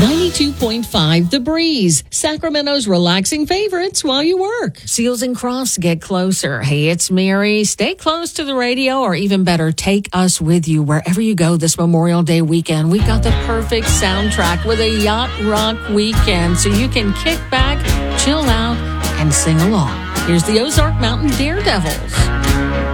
92.5 The Breeze, Sacramento's relaxing favorites while you work. Seals and Crofts get closer. Hey, it's Mary. Stay close to the radio, or even better, take us with you wherever you go this Memorial Day weekend. We've got the perfect soundtrack with a yacht rock weekend, so you can kick back, chill out, and sing along. Here's the Ozark Mountain Daredevils.